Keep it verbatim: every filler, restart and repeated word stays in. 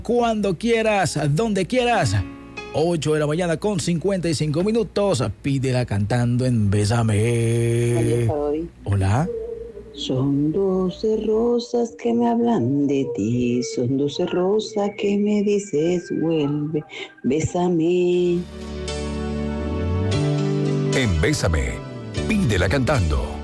Cuando quieras, donde quieras. ocho de la mañana con cincuenta y cinco minutos. Pídela cantando en Bésame. Hola. Son doce rosas que me hablan de ti, son doce rosas que me dices vuelve, bésame. En Bésame, pídela cantando.